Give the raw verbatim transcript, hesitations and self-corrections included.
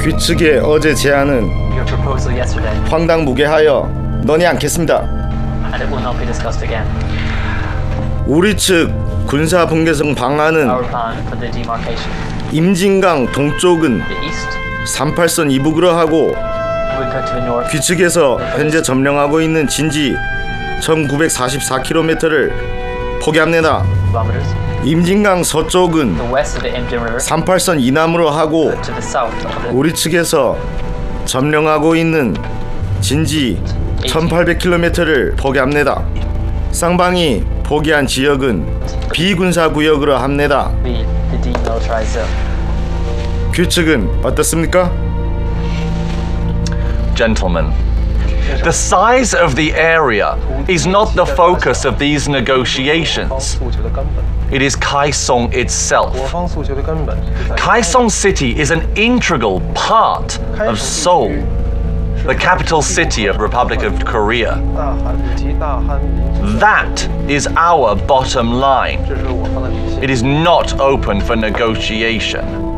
귀측의 어제 제안은 Your proposal yesterday, 황당무계하여 논의 않겠습니다. and it will not be discussed again. 우리 측 군사 분계선 방안은 Our plan for the demarcation. 임진강 동쪽은 The east, 삼십팔 선 이북으로 하고 we go to the north. 귀측에서 현재 점령하고 있는 진지 천구백사십사 킬로미터를 포기합니다. Kilometers. 임진강 서쪽은 The west of the Imjin River 삼십팔 선 이남으로 하고 to the south of the 우리 측에서 점령하고 있는 진지 천팔백 킬로미터를 포기합니다. 쌍방이 포기한 지역은 비군사구역으로 합니다. the, the demilitarized zone. 규측은 어떻습니까? Gentlemen, the size of the area is not the focus of these negotiations. It is Kaesong itself. Kaesong City is an integral part of Seoul, the capital city of Republic of Korea. That is our bottom line. It is not open for negotiation.